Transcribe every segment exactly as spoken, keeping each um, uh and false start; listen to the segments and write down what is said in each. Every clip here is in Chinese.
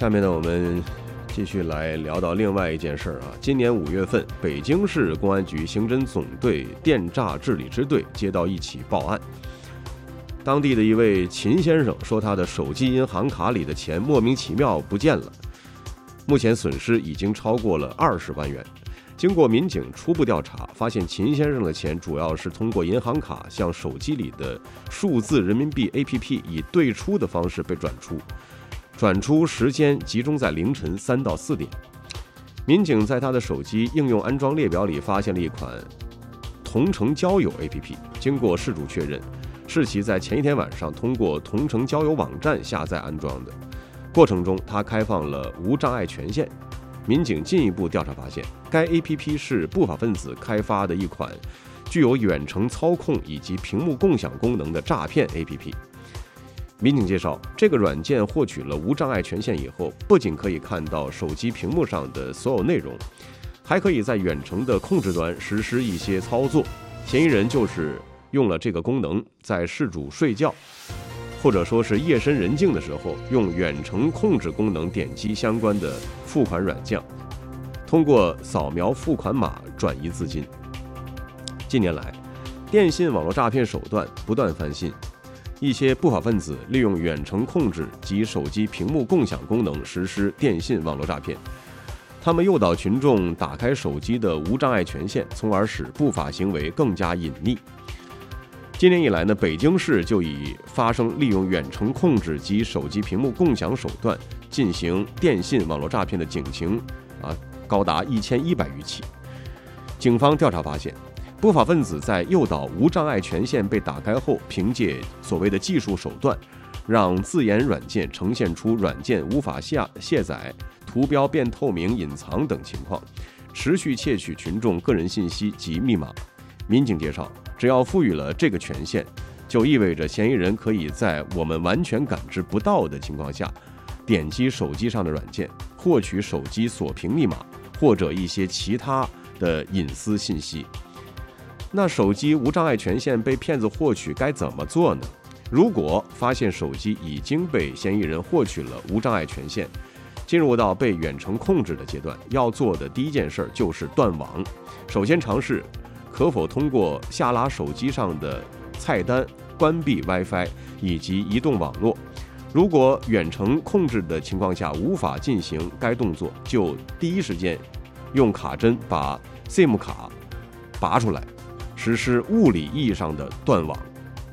下面呢，我们继续来聊到另外一件事啊。今年五月份，北京市公安局刑侦总队电诈治理支队接到一起报案，当地的一位秦先生说，他的手机银行卡里的钱莫名其妙不见了，目前损失已经超过了二十万元。经过民警初步调查，发现秦先生的钱主要是通过银行卡向手机里的数字人民币 A P P 以对出的方式被转出，转出时间集中在凌晨三到四点。民警在他的手机应用安装列表里发现了一款同城交友 A P P， 经过事主确认，是其在前一天晚上通过同城交友网站下载安装的。过程中，他开放了无障碍权限。民警进一步调查发现，该 A P P 是不法分子开发的一款具有远程操控以及屏幕共享功能的诈骗 A P P。民警介绍，这个软件获取了无障碍权限以后，不仅可以看到手机屏幕上的所有内容，还可以在远程的控制端实施一些操作。嫌疑人就是用了这个功能，在事主睡觉或者说是夜深人静的时候，用远程控制功能点击相关的付款软件，通过扫描付款码转移资金。近年来，电信网络诈骗手段不断翻新，一些不法分子利用远程控制及手机屏幕共享功能实施电信网络诈骗。他们诱导群众打开手机的无障碍权限，从而使不法行为更加隐匿。今年以来呢，北京市就已发生利用远程控制及手机屏幕共享手段进行电信网络诈骗的警情啊，高达一千一百余起。警方调查发现，不法分子在诱导无障碍权限被打开后，凭借所谓的技术手段，让自研软件呈现出软件无法下卸载、图标变透明、隐藏等情况，持续窃取群众个人信息及密码。民警介绍，只要赋予了这个权限，就意味着嫌疑人可以在我们完全感知不到的情况下，点击手机上的软件，获取手机锁屏密码或者一些其他的隐私信息。那手机无障碍权限被骗子获取该怎么做呢？如果发现手机已经被嫌疑人获取了无障碍权限，进入到被远程控制的阶段，要做的第一件事就是断网。首先尝试可否通过下拉手机上的菜单、关闭 WiFi 以及移动网络。如果远程控制的情况下无法进行该动作，就第一时间用卡针把 SIM 卡拔出来，实施物理意义上的断网。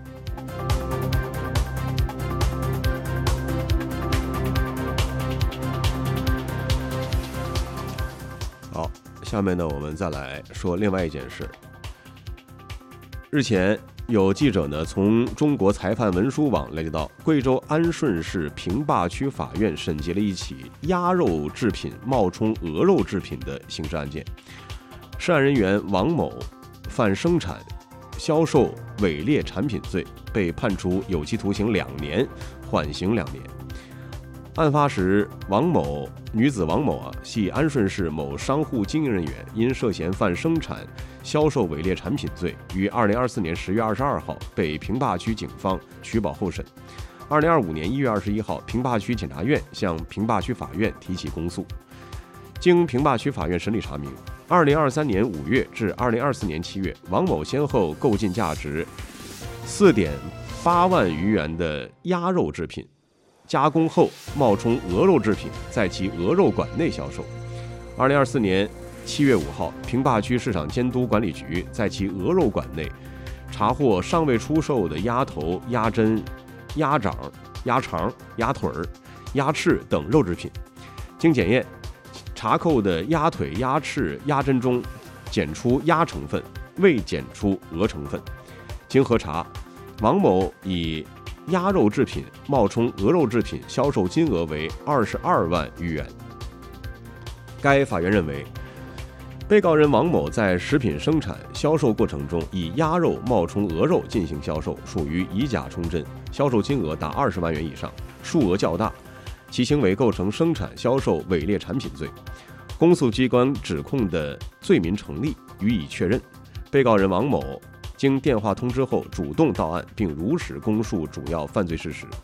好，下面呢，我们再来说另外一件事。日前，有记者呢从中国裁判文书网了解到，贵州安顺市平坝区法院审结了一起鸭肉制品冒充鹅肉制品的刑事案件。涉案人员王某犯生产、销售伪劣产品罪，被判处有期徒刑两年，缓刑两年。案发时，王某女子王某啊，系安顺市某商户经营人员，因涉嫌犯生产、销售伪劣产品罪，于二零二四年十月二十二号被平坝区警方取保候审。二零二五年一月二十一号，平坝区检察院向平坝区法院提起公诉。经平坝区法院审理查明，二零二三年五月至二零二四年七月，王某先后购进价值四点八万余元的鸭肉制品，加工后冒充鹅肉制品，在其鹅肉馆内销售。二零二四年七月五号，平坝区市场监督管理局在其鹅肉馆内查获尚未出售的鸭头、鸭胗、鸭掌、鸭肠、鸭腿、鸭翅等肉制品。经检验，查扣的鸭腿、鸭翅、鸭胗中检出鸭成分，未检出鹅成分。经核查，王某以鸭肉制品冒充鹅肉制品，销售金额为二十二万余元。该法院认为，被告人王某在食品生产、销售过程中以鸭肉冒充鹅肉进行销售，属于以假充真，销售金额达二十万元以上，数额较大，其行为构成生产、销售伪劣产品罪。公诉机关指控的罪名成立，予以确认。被告人王某经电话通知后主动到案，并如实供述主要犯罪事实。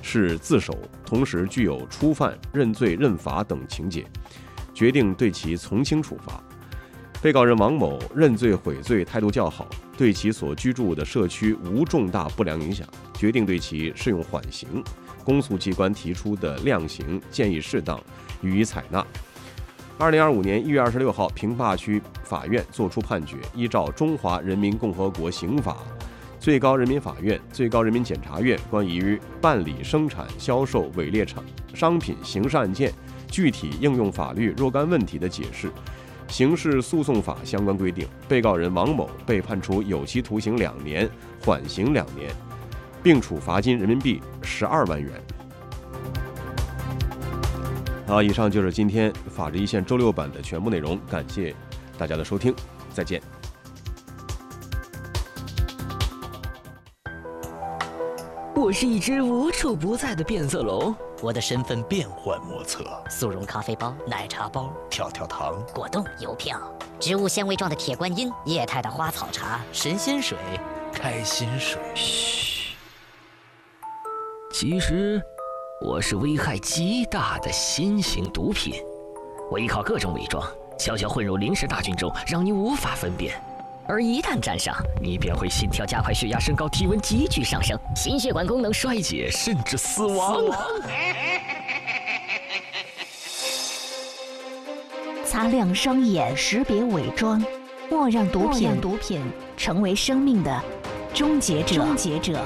是自首，同时具有初犯、认罪认罚等情节，决定对其从轻处罚。被告人王某认罪悔罪态度较好，对其所居住的社区无重大不良影响，决定对其适用缓刑。公诉机关提出的量刑建议适当，予以采纳。二零二五年一月二十六号，平坝区法院作出判决，依照《中华人民共和国刑法》、最高人民法院、最高人民检察院关于办理生产、销售伪劣产商品刑事案件具体应用法律若干问题的解释、刑事诉讼法相关规定，被告人王某被判处有期徒刑两年，缓刑两年，并处罚金人民币十二万元。好，以上就是今天法治一线周六版的全部内容，感谢大家的收听，再见。 我是一只无处不在的变色龙， 我的身份变幻莫测， 速溶咖啡包、 奶茶包、跳跳糖、 果冻、邮票、植物纤维状的铁观音、液态的花草茶、 神仙水、开心水。 嘘，其实我是危害极大的新型毒品，我依靠各种伪装，悄悄混入临时大军中，让你无法分辨。而一旦沾上，你便会心跳加快、血压升高、体温急剧上升、心血管功能衰竭，甚至死亡。死亡擦亮双眼，识别伪装，莫让毒品毒品成为生命的终结者。终结者。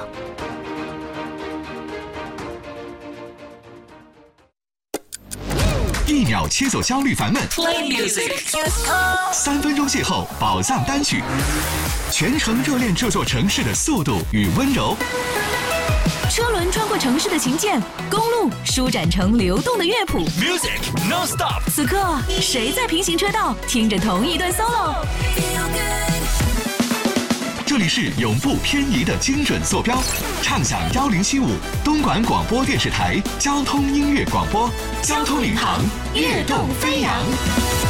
一秒切走焦虑烦闷 Play music， 三分钟邂逅宝藏单曲，全程热恋这座城市的速度与温柔。 车轮穿过城市的琴键，公路舒展成流动的乐谱。 Music non stop。 此刻，谁在平行车道听着同一段 solo？ 这里是永不偏移的精准坐标，畅享幺零七五东莞广播电视台交通音乐广播，交通领航，跃动飞扬。